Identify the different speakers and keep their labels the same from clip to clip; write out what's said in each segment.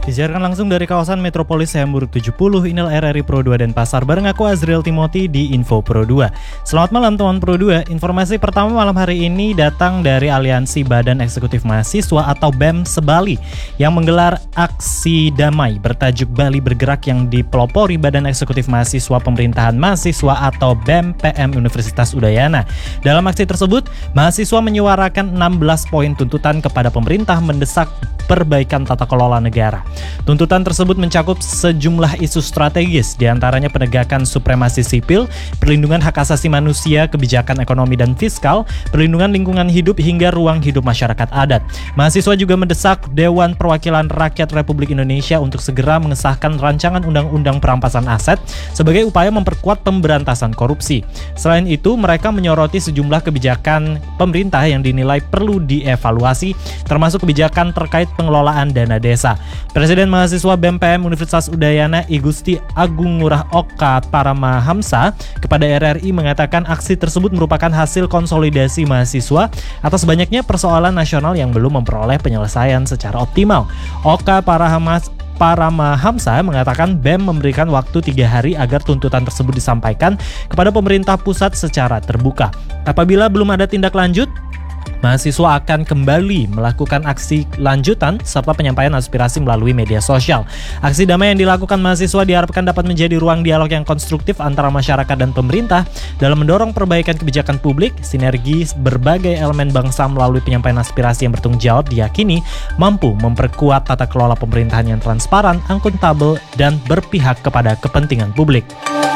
Speaker 1: Disiarkan langsung dari kawasan Metropolis Hamburg 70, Inel RRI Pro 2 dan Pasar bareng aku Azriel Timothy di Info Pro 2. Selamat malam teman Pro 2. Informasi pertama malam hari ini datang dari Aliansi Badan Eksekutif Mahasiswa atau BEM Sebali yang menggelar aksi damai bertajuk Bali Bergerak yang dipelopori Badan Eksekutif Mahasiswa Pemerintahan Mahasiswa atau BEM PM Universitas Udayana. Dalam aksi tersebut, mahasiswa menyuarakan 16 poin tuntutan kepada pemerintah mendesak perbaikan tata kelola negara. Tuntutan tersebut mencakup sejumlah isu strategis, diantaranya penegakan supremasi sipil, perlindungan hak asasi manusia, kebijakan ekonomi dan fiskal, perlindungan lingkungan hidup hingga ruang hidup masyarakat adat. Mahasiswa juga mendesak Dewan Perwakilan Rakyat Republik Indonesia untuk segera mengesahkan rancangan undang-undang perampasan aset sebagai upaya memperkuat pemberantasan korupsi. Selain itu, mereka menyoroti sejumlah kebijakan pemerintah yang dinilai perlu dievaluasi, termasuk kebijakan terkait pengelolaan dana desa. Presiden Mahasiswa BEM PM Universitas Udayana I Gusti Agung Ngurah Oka Paramahamsa kepada RRI mengatakan aksi tersebut merupakan hasil konsolidasi mahasiswa atas banyaknya persoalan nasional yang belum memperoleh penyelesaian secara optimal. Oka Paramahamsa mengatakan BEM memberikan waktu 3 hari agar tuntutan tersebut disampaikan kepada pemerintah pusat secara terbuka. Apabila belum ada tindak lanjut, mahasiswa akan kembali melakukan aksi lanjutan serta penyampaian aspirasi melalui media sosial. Aksi damai yang dilakukan mahasiswa diharapkan dapat menjadi ruang dialog yang konstruktif antara masyarakat dan pemerintah dalam mendorong perbaikan kebijakan publik. Sinergi berbagai elemen bangsa melalui penyampaian aspirasi yang bertanggung jawab diyakini mampu memperkuat tata kelola pemerintahan yang transparan, akuntabel, dan berpihak kepada kepentingan publik.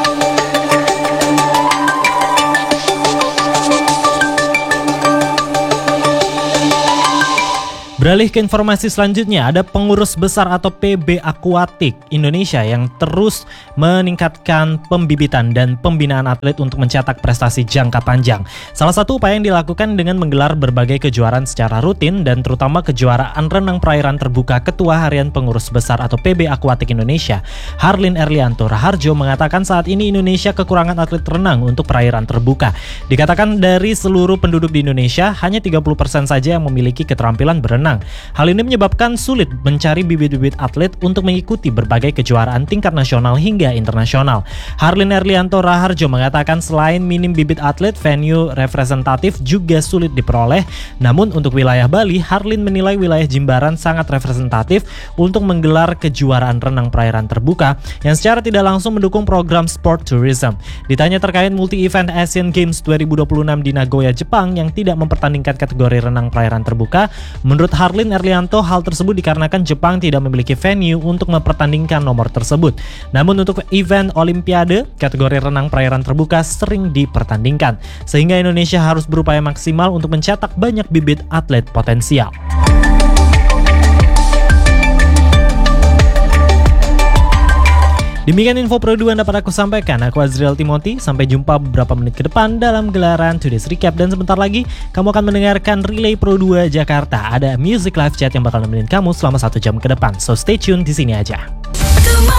Speaker 1: Beralih ke informasi selanjutnya, ada pengurus besar atau PB Aquatic Indonesia yang terus meningkatkan pembibitan dan pembinaan atlet untuk mencetak prestasi jangka panjang. Salah satu upaya yang dilakukan dengan menggelar berbagai kejuaraan secara rutin dan terutama kejuaraan renang perairan terbuka. Ketua Harian Pengurus Besar atau PB Aquatic Indonesia, Harlin Erlianto Raharjo mengatakan saat ini Indonesia kekurangan atlet renang untuk perairan terbuka. Dikatakan dari seluruh penduduk di Indonesia, hanya 30% saja yang memiliki keterampilan berenang. Hal ini menyebabkan sulit mencari bibit-bibit atlet untuk mengikuti berbagai kejuaraan tingkat nasional hingga internasional. Harlin Erlianto Raharjo mengatakan selain minim bibit atlet, venue representatif juga sulit diperoleh. Namun untuk wilayah Bali, Harlin menilai wilayah Jimbaran sangat representatif untuk menggelar kejuaraan renang perairan terbuka yang secara tidak langsung mendukung program sport tourism. Ditanya terkait multi-event Asian Games 2026 di Nagoya, Jepang yang tidak mempertandingkan kategori renang perairan terbuka, menurut Harlin Erlianto, hal tersebut dikarenakan Jepang tidak memiliki venue untuk mempertandingkan nomor tersebut. Namun untuk event Olimpiade, kategori renang perairan terbuka sering dipertandingkan, sehingga Indonesia harus berupaya maksimal untuk mencetak banyak bibit atlet potensial. Demikian info Pro 2 yang dapat aku sampaikan. Aku Azriel Timothy. Sampai jumpa beberapa menit ke depan dalam gelaran Today's Recap. Dan sebentar lagi kamu akan mendengarkan Relay Pro 2 Jakarta. Ada music live chat yang bakal nemenin kamu selama 1 jam ke depan. So stay tune di sini aja.